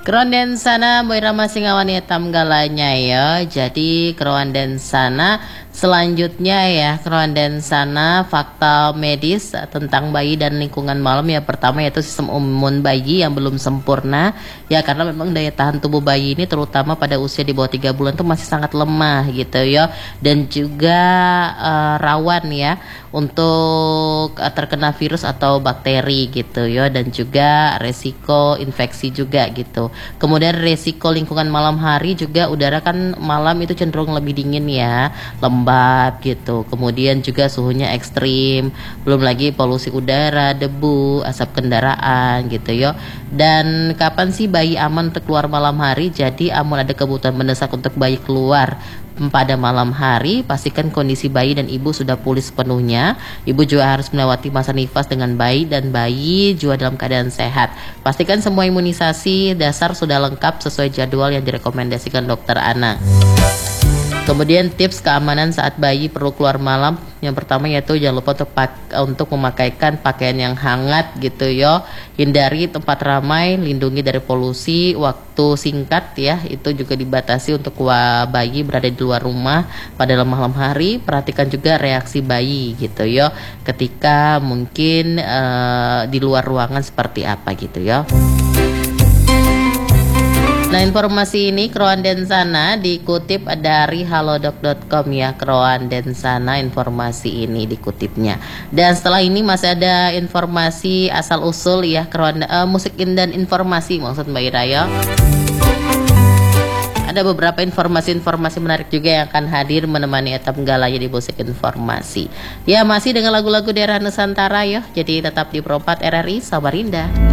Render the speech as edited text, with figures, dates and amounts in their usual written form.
Keronden sana Boira masih ngawani etam galanya ya. Jadi keronden sana selanjutnya ya, keronden sana fakta medis tentang bayi dan lingkungan malam ya. Pertama yaitu sistem imun bayi yang belum sempurna ya, karena memang daya tahan tubuh bayi ini terutama pada usia di bawah 3 bulan tuh masih sangat lemah gitu ya, dan juga rawan ya untuk terkena virus atau bakteri gitu ya, dan juga resiko infeksi juga gitu. Kemudian resiko lingkungan malam hari juga, udara kan malam itu cenderung lebih dingin ya, lembab gitu. Kemudian juga suhunya ekstrim, belum lagi polusi udara, debu, asap kendaraan gitu ya. Dan kapan sih bayi aman untuk keluar malam hari? Jadi amun ada kebutuhan mendesak untuk bayi keluar pada malam hari, pastikan kondisi bayi dan ibu sudah pulih sepenuhnya. Ibu juga harus melewati masa nifas dengan baik dan bayi juga dalam keadaan sehat. Pastikan semua imunisasi dasar sudah lengkap sesuai jadwal yang direkomendasikan dokter anak. Kemudian tips keamanan saat bayi perlu keluar malam. Yang pertama yaitu jangan lupa untuk memakaikan pakaian yang hangat gitu ya. Hindari tempat ramai, lindungi dari polusi, waktu singkat ya, itu juga dibatasi untuk bayi berada di luar rumah pada malam hari. Perhatikan juga reaksi bayi gitu ya, ketika mungkin di luar ruangan seperti apa gitu ya. Nah, informasi ini Keronden sana dikutip dari halodoc.com ya. Keronden sana informasi ini dikutipnya. Dan setelah ini masih ada informasi asal usul ya, musik dan informasi maksud Mbak Ira ya. Ada beberapa informasi-informasi menarik juga yang akan hadir menemani etap galanya di musik informasi. Ya, masih dengan lagu-lagu daerah Nusantara ya. Jadi tetap di Pro 4 RRI Samarinda.